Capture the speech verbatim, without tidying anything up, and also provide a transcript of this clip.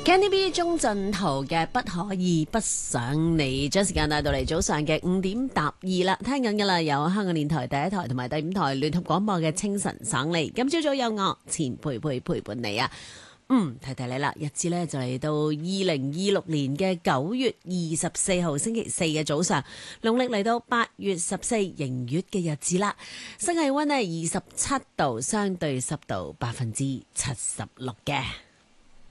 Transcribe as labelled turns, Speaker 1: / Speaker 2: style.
Speaker 1: Candy B 鍾鎮濤嘅不可以不想你，將時間帶到嚟早上嘅五點踏二啦，聽緊噶啦，有香港電台第一台同埋第五台聯合廣播嘅清晨省嚟，今朝早有我錢佩佩陪伴你啊。嗯，提提你啦，日子咧就嚟到二零二六年嘅九月二十四號星期四嘅早上，農曆嚟到八月十四迎月嘅日子啦。新氣溫呢二十七度，相對濕度百分之七十六嘅。